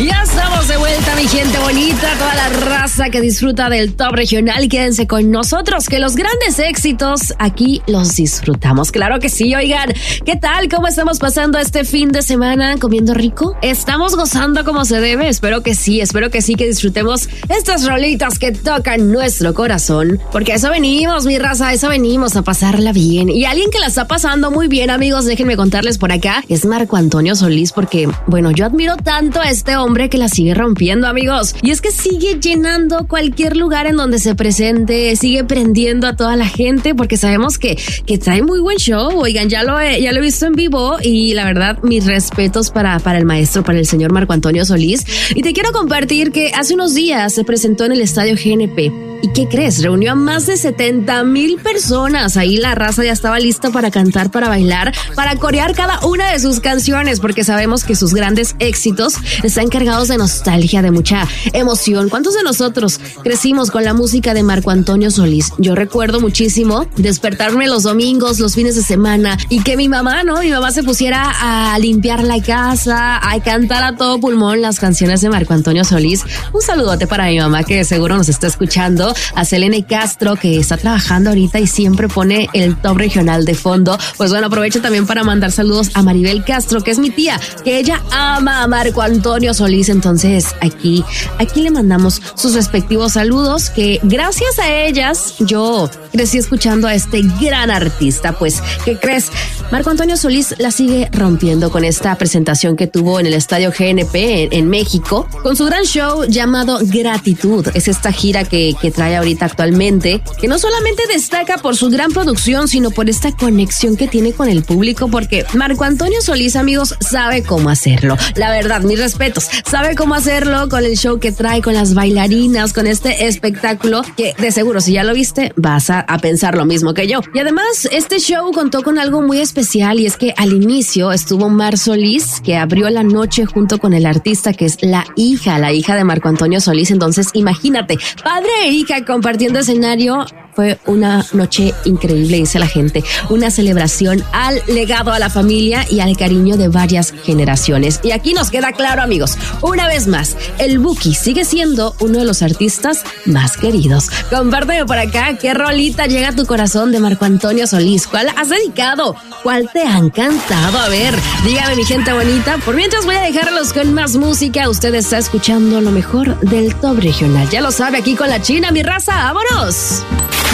Ya estamos de vuelta, mi gente bonita, toda la raza que disfruta del top regional. Quédense con nosotros, que los grandes éxitos aquí los disfrutamos. Claro que sí, oigan, ¿qué tal? ¿Cómo estamos pasando este fin de semana? ¿Comiendo rico? ¿Estamos gozando como se debe? Espero que sí, que disfrutemos estas rolitas que tocan nuestro corazón. Porque a eso venimos, mi raza, a eso venimos, a pasarla bien. Y alguien que la está pasando muy bien, amigos, déjenme contarles por acá, es Marco Antonio Solís, porque, bueno, yo admiro tanto a este hombre que la sigue rompiendo, amigos. Y es que sigue llenando cualquier lugar en donde se presente, sigue prendiendo a toda la gente, porque sabemos que trae muy buen show. Oigan, ya lo he visto en vivo y la verdad, mis respetos para el maestro, para el señor Marco Antonio Solís. Y te quiero compartir que hace unos días se presentó en el estadio GNP. ¿Y qué crees? Reunió a más de 70,000 personas. Ahí la raza ya estaba lista para cantar, para bailar, para corear cada una de sus canciones, porque sabemos que sus grandes éxitos están cargados de nostalgia, de mucha emoción. ¿Cuántos de nosotros crecimos con la música de Marco Antonio Solís? Yo recuerdo muchísimo despertarme los domingos, los fines de semana, y que mi mamá se pusiera a limpiar la casa, a cantar a todo pulmón las canciones de Marco Antonio Solís. Un saludote para mi mamá, que seguro nos está escuchando, a Selene Castro, que está trabajando ahorita y siempre pone el top regional de fondo. Pues bueno, aprovecho también para mandar saludos a Maribel Castro, que es mi tía, que ella ama a Marco Antonio Solís. Entonces aquí le mandamos sus respectivos saludos, que gracias a ellas yo crecí escuchando a este gran artista. Pues, ¿qué crees? Marco Antonio Solís la sigue rompiendo con esta presentación que tuvo en el estadio GNP en México, con su gran show llamado Gratitud. Es esta gira que trae ahorita actualmente, que no solamente destaca por su gran producción, sino por esta conexión que tiene con el público, porque Marco Antonio Solís, amigos, sabe cómo hacerlo. La verdad, mis respetos, sabe cómo hacerlo con el show que trae, con las bailarinas, con este espectáculo que de seguro, si ya lo viste, vas a pensar lo mismo que yo. Y además, este show contó con algo muy especial, y es que al inicio estuvo Mar Solís, que abrió la noche junto con el artista, que es la hija de Marco Antonio Solís. Entonces, imagínate, padre e hija compartiendo escenario. Fue una noche increíble, dice la gente. Una celebración al legado, a la familia y al cariño de varias generaciones. Y aquí nos queda claro, amigos, una vez más, el Buki sigue siendo uno de los artistas más queridos. Compárteme por acá qué rolita llega a tu corazón de Marco Antonio Solís. ¿Cuál has dedicado? ¿Cuál te han cantado? A ver, dígame, mi gente bonita. Por mientras voy a dejarlos con más música. Usted está escuchando lo mejor del top regional. Ya lo sabe, aquí con la China, mi raza. ¡Vámonos!